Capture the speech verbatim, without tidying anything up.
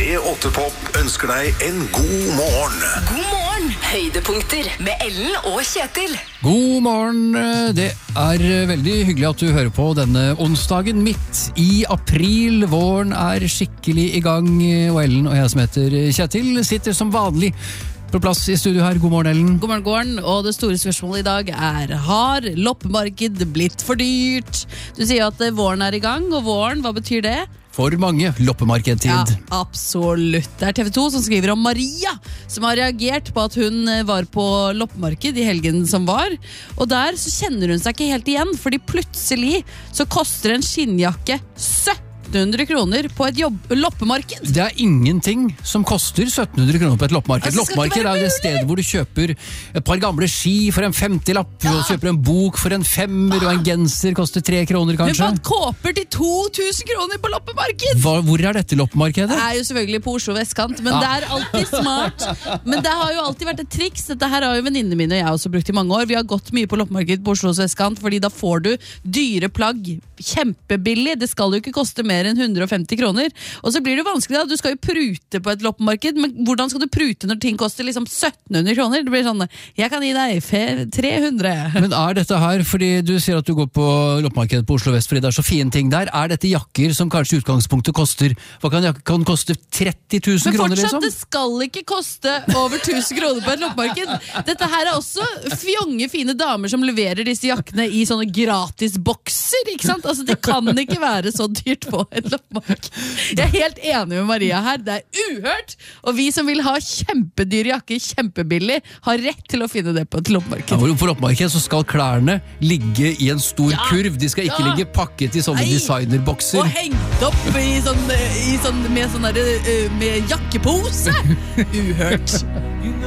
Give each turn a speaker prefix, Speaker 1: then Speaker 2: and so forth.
Speaker 1: P åtte Pop ønsker deg en god morgen.
Speaker 2: God morgen, høydepunkter med Ellen og Kjetil.
Speaker 3: God morgen, det er veldig hyggelig at du hører på denne onsdagen midt i april. Våren er skikkelig i gang, og Ellen og jeg som heter Kjetil sitter som vanlig på plass i studio her. God morgen, Ellen.
Speaker 4: God morgen, Gården. Og det store spørsmålet i dag er: har loppemarked blitt for dyrt? Du sier at våren er i gang, og våren, hva betyr det?
Speaker 3: For mange loppemarkedtid.
Speaker 4: Ja, absolutt. Det er T V to som skriver om Maria, som har reagert på at hun var på loppemarked i helgen som var. Og der så kjenner hun seg ikke helt igjen, fordi plutselig så koster en skinnjakke sytten hundre kroner på et jobb, loppemarked.
Speaker 3: Det er ingenting som koster sytten hundre kroner på et loppemarked.
Speaker 4: Altså,
Speaker 3: loppemarked er jo det stedet hvor du kjøper et par gamle ski for en femtilapp, ja. Og kjøper en bok for en femmer, og en genser koster tre kroner
Speaker 4: Du
Speaker 3: kanskje.
Speaker 4: fant kåper til to tusen kroner på loppemarked!
Speaker 3: Hva, hvor er dette loppemarkedet?
Speaker 4: Det er jo selvfølgelig på Oslo vestkant, men
Speaker 3: Ja.
Speaker 4: det er alltid smart. Men det har jo alltid vært et triks. Dette her har jo venninnene mine og jeg også brukt i mange år. Vi har gått mye på loppemarked på Oslos vestkant, fordi da får du dyre plagg kjempebillig. Det skal jo ikke koste mer enn hundre og femti kroner. Og så blir det jo vanskelig da. Du skal jo prute på et loppemarked, men hvordan skal du prute når ting koster liksom sytten hundre kroner? Det blir sånn, jeg kan gi deg tre hundre.
Speaker 3: Men er dette her, fordi du sier at du går på loppemarkedet på Oslo vest fordi det er så fine ting der, er dette jakker som kanskje i utgangspunktet koster, hva kan jakke kan koste tretti tusen kroner liksom?
Speaker 4: Men fortsatt, det skal ikke koste over tusen kroner på et loppemarked. Dette her er også fjonge fine damer som leverer disse jakkene i sånne gratis bokser, ikke sant? Altså, det kan ikke være så dyrt på et loppemarked. Jeg er helt enig med Maria her. Det er uhørt, og vi som vil ha kjempedyre jakker kjempebillig, har rett til å finne det på et loppemarked.
Speaker 3: Ja, på loppemarked så skal klærne ligge i en stor
Speaker 4: Ja,
Speaker 3: kurv. De skal ikke
Speaker 4: ja.
Speaker 3: ligge pakket i sånne
Speaker 4: Nei.
Speaker 3: designerbokser.
Speaker 4: Og hengt opp i sånn, i sånn, med, sånn der, uh, med jakkepose. Uhørt.